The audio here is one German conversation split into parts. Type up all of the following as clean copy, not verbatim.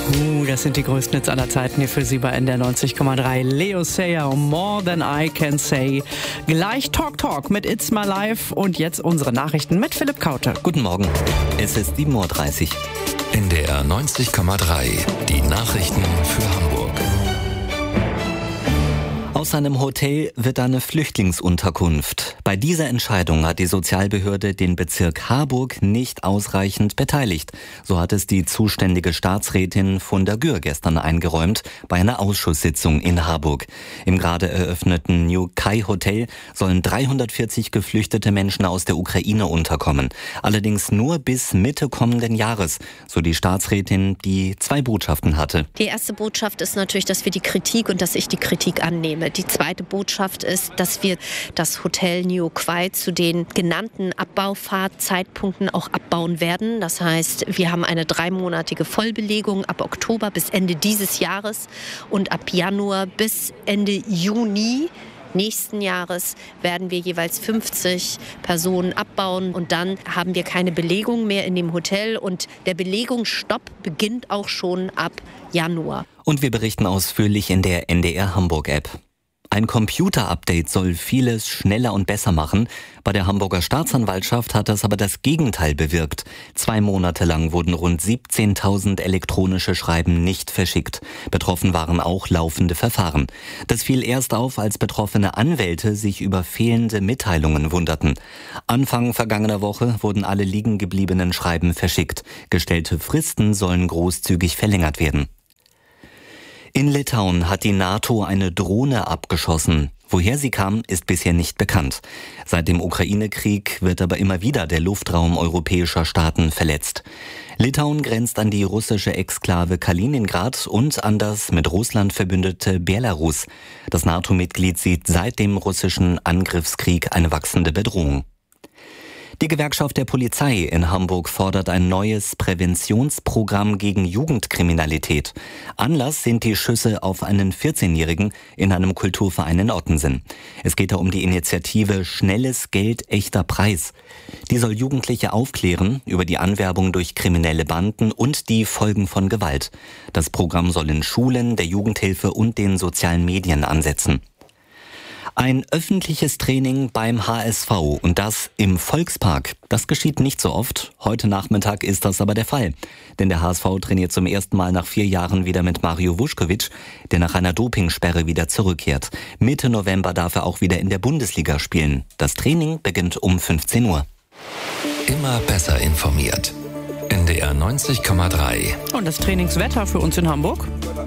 Das sind die größten Hits aller Zeiten hier für Sie bei NDR 90,3. Leo Sayer, More Than I Can Say. Gleich Talk mit It's My Life und jetzt unsere Nachrichten mit Philipp Kaute. Guten Morgen, es ist 7:30 Uhr. NDR 90,3, die Nachrichten für Hamburg. Aus einem Hotel wird eine Flüchtlingsunterkunft. Bei dieser Entscheidung hat die Sozialbehörde den Bezirk Harburg nicht ausreichend beteiligt. So hat es die zuständige Staatsrätin von der Gür gestern eingeräumt bei einer Ausschusssitzung in Harburg. Im gerade eröffneten New Kai Hotel sollen 340 geflüchtete Menschen aus der Ukraine unterkommen. Allerdings nur bis Mitte kommenden Jahres, so die Staatsrätin, die 2 Botschaften hatte. Die erste Botschaft ist natürlich, dass wir die Kritik und dass ich die Kritik annehme. Die zweite Botschaft ist, dass wir das Hotel New Quai zu den genannten Abbaufahrtzeitpunkten auch abbauen werden. Das heißt, wir haben eine 3-monatige Vollbelegung ab Oktober bis Ende dieses Jahres und ab Januar bis Ende Juni nächsten Jahres werden wir jeweils 50 Personen abbauen und dann haben wir keine Belegung mehr in dem Hotel und der Belegungsstopp beginnt auch schon ab Januar. Und wir berichten ausführlich in der NDR Hamburg-App. Ein Computer-Update soll vieles schneller und besser machen. Bei der Hamburger Staatsanwaltschaft hat das aber das Gegenteil bewirkt. 2 Monate lang wurden rund 17.000 elektronische Schreiben nicht verschickt. Betroffen waren auch laufende Verfahren. Das fiel erst auf, als betroffene Anwälte sich über fehlende Mitteilungen wunderten. Anfang vergangener Woche wurden alle liegen gebliebenen Schreiben verschickt. Gestellte Fristen sollen großzügig verlängert werden. In Litauen hat die NATO eine Drohne abgeschossen. Woher sie kam, ist bisher nicht bekannt. Seit dem Ukraine-Krieg wird aber immer wieder der Luftraum europäischer Staaten verletzt. Litauen grenzt an die russische Exklave Kaliningrad und an das mit Russland verbündete Belarus. Das NATO-Mitglied sieht seit dem russischen Angriffskrieg eine wachsende Bedrohung. Die Gewerkschaft der Polizei in Hamburg fordert ein neues Präventionsprogramm gegen Jugendkriminalität. Anlass sind die Schüsse auf einen 14-Jährigen in einem Kulturverein in Ottensen. Es geht da um die Initiative Schnelles Geld, echter Preis. Die soll Jugendliche aufklären über die Anwerbung durch kriminelle Banden und die Folgen von Gewalt. Das Programm soll in Schulen, der Jugendhilfe und den sozialen Medien ansetzen. Ein öffentliches Training beim HSV und das im Volkspark. Das geschieht nicht so oft. Heute Nachmittag ist das aber der Fall. Denn der HSV trainiert zum ersten Mal nach 4 Jahren wieder mit Mario Vuskovic, der nach einer Dopingsperre wieder zurückkehrt. Mitte November darf er auch wieder in der Bundesliga spielen. Das Training beginnt um 15 Uhr. Immer besser informiert. NDR 90,3. Und das Trainingswetter für uns in Hamburg?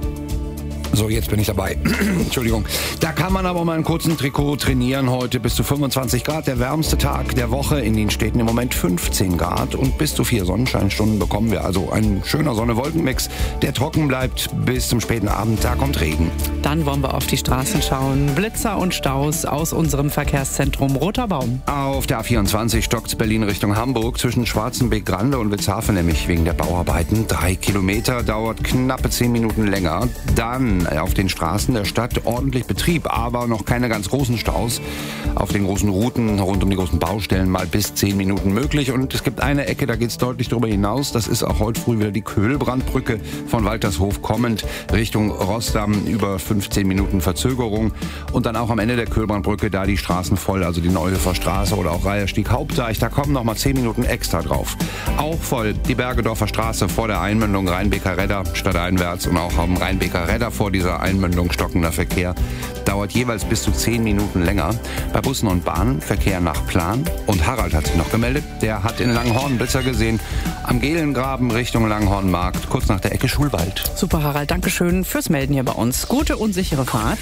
So, jetzt bin ich dabei. Entschuldigung. Da kann man aber mal einen kurzen Trikot trainieren heute. Bis zu 25 Grad, der wärmste Tag der Woche. In den Städten im Moment 15 Grad und bis zu 4 Sonnenscheinstunden bekommen wir. Also ein schöner Sonne-Wolken-Mix, der trocken bleibt bis zum späten Abend. Da kommt Regen. Dann wollen wir auf die Straßen schauen. Blitzer und Staus aus unserem Verkehrszentrum Roter Baum. Auf der A24 stockt Berlin Richtung Hamburg zwischen Schwarzenbeek-Grande und Witzhafen, nämlich wegen der Bauarbeiten. 3 Kilometer, dauert knappe 10 Minuten länger. Dann auf den Straßen der Stadt ordentlich Betrieb, aber noch keine ganz großen Staus. Auf den großen Routen rund um die großen Baustellen mal bis 10 Minuten möglich. Und es gibt eine Ecke, da geht es deutlich darüber hinaus. Das ist auch heute früh wieder die Köhlbrandbrücke von Waltershof kommend Richtung Rossdamm, über 15 Minuten Verzögerung. Und dann auch am Ende der Köhlbrandbrücke, da die Straßen voll, also die Neuhöfer Straße oder auch Reiherstieg Hauptdeich, da kommen noch mal 10 Minuten extra drauf. Auch voll die Bergedorfer Straße vor der Einmündung Rheinbeker Redder stadteinwärts und auch am Rheinbeker Redder vor dieser Einmündung stockender Verkehr. Dauert jeweils bis zu 10 Minuten länger. Bei Bussen und Bahnen Verkehr nach Plan. Und Harald hat sich noch gemeldet. Der hat in Langhorn Blitzer gesehen. Am Gelengraben Richtung Langhornmarkt, kurz nach der Ecke Schulwald. Super, Harald. Dankeschön fürs Melden hier bei uns. Gute und sichere Fahrt.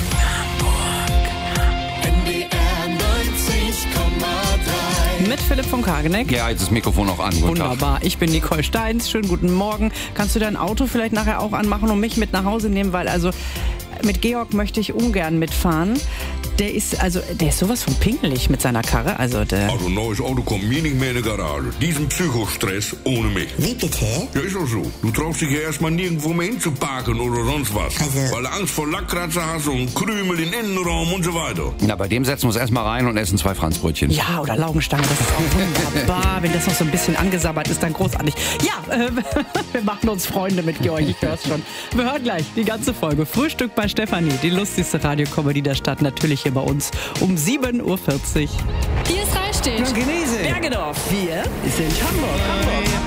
Mit Philipp von Kageneck. Ja, jetzt ist das Mikrofon auch an. Guten Wunderbar. Tag. Ich bin Nicole Steins. Schönen guten Morgen. Kannst du dein Auto vielleicht nachher auch anmachen und mich mit nach Hause nehmen? Weil also mit Georg möchte ich ungern mitfahren. Der ist sowas von pingelig mit seiner Karre. Also neues Auto kommt mir nicht mehr in die Garage. Diesen Psychostress ohne mich. Wie bitte? Ja, ist doch so. Du traust dich ja erstmal nirgendwo mehr hinzuparken oder sonst was. Also, weil du Angst vor Lackkratzer hast und Krümel im Innenraum und so weiter. Na, bei dem setzen wir uns erstmal rein und essen 2 Franzbrötchen. ja, oder Laugenstange, das ist auch wunderbar. Wenn das noch so ein bisschen angesabbert ist, dann großartig. Ja, wir machen uns Freunde mit Georg, ich hör's schon. Wir hören gleich die ganze Folge. Frühstück bei Stefanie, die lustigste Radiokomödie der Stadt, natürlich hier bei uns um 7.40 Uhr. Hier ist Reichsteg. Bergedorf. Wir sind Hamburg.